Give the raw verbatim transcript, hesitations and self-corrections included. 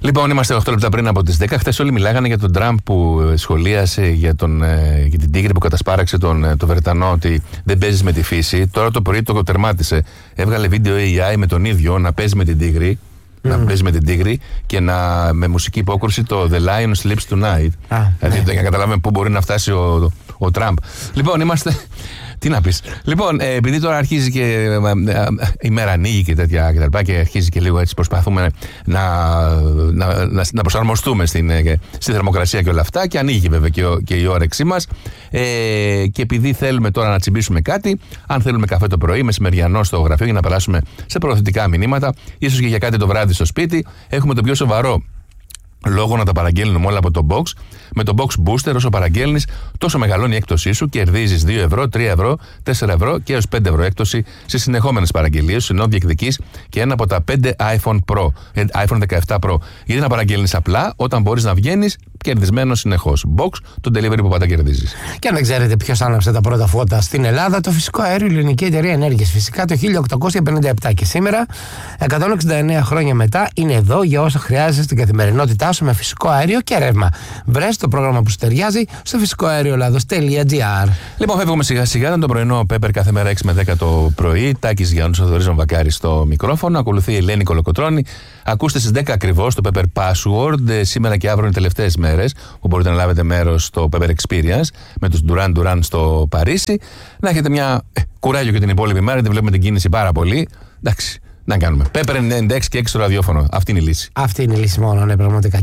Λοιπόν, είμαστε οκτώ λεπτά πριν από τις δέκα. Χθες όλοι μιλάγανε για τον Τραμπ που σχολίασε για, τον, για την τίγρη που κατασπάραξε τον, τον Βρετανό ότι δεν παίζεις με τη φύση. Τώρα το πρωί το τερμάτισε. Έβγαλε βίντεο έι άι με τον ίδιο να παίζει με την τίγρη. Mm. Να παίζει με την τίγρη και να, με μουσική υπόκρουση το The Lion Sleeps Tonight. Ah, δηλαδή, ναι. Για να καταλάβουμε πού μπορεί να φτάσει ο, ο Τραμπ. Λοιπόν, είμαστε. Τι να πεις. Λοιπόν, ε, επειδή τώρα αρχίζει και ε, ε, η μέρα ανοίγει και τέτοια και τα λοιπά και αρχίζει και λίγο έτσι προσπαθούμε να, να, να, να προσαρμοστούμε στην, ε, στη θερμοκρασία και όλα αυτά και ανοίγει βέβαια και, ο, και η όρεξή μας ε, και επειδή θέλουμε τώρα να τσιμπήσουμε κάτι, αν θέλουμε καφέ το πρωί, μεσημεριανό στο γραφείο για να περάσουμε σε προωθητικά μηνύματα, ίσως και για κάτι το βράδυ στο σπίτι, έχουμε το πιο σοβαρό λόγω να τα παραγγέλνουμε όλα από το box. Με το box booster, όσο παραγγέλνεις, τόσο μεγαλώνει η έκπτωσή σου. Κερδίζεις δύο ευρώ, τρία ευρώ, τέσσερα ευρώ και έως πέντε ευρώ έκπτωση στις συνεχόμενες παραγγελίες, ενώ διεκδικείς και ένα από τα πέντε iPhone Pro, iPhone δεκαεπτά Pro. Γιατί να παραγγέλνεις απλά όταν μπορείς να βγαίνεις κερδισμένος συνεχώς. Box, το delivery που πάντα κερδίζεις. Και αν δεν ξέρετε ποιος άναψε τα πρώτα φώτα στην Ελλάδα, το φυσικό αέριο Ελληνική Εταιρεία Ενέργειας. Φυσικά το χίλια οκτακόσια πενήντα επτά και σήμερα, εκατόν εξήντα εννέα χρόνια μετά, είναι εδώ για όσα χρειάζεσαι στην καθημερινότητά σου με φυσικό αέριο και ρεύμα. Βρες το πρόγραμμα που σου ταιριάζει στο φυσικό αέριο ελλάδος τελεία τζι άρ. Λοιπόν, φεύγουμε σιγά σιγά. Ήταν το πρωινό Πέπερ κάθε μέρα έξι με δέκα το πρωί. Τάκης Γιάννους, ο Θοδωρής Βακάρης στο μικρόφωνο. Ακολουθεί η Ελένη Κολοκοτρώνη. Ακούστε στις δέκα ακριβώς το Pepper Password. Σήμερα και αύριο είναι οι τελευταίες μέρες που μπορείτε να λάβετε μέρος στο Pepper Experience με τους Duran Duran στο Παρίσι. Να έχετε μια ε, κουράγιο και την υπόλοιπη μέρα, γιατί βλέπουμε την κίνηση πάρα πολύ. Εντάξει, να κάνουμε. Pepper ενενήντα έξι και έξι στο ραδιόφωνο. Αυτή είναι η λύση. Αυτή είναι η λύση μόνο, ναι, πραγματικά.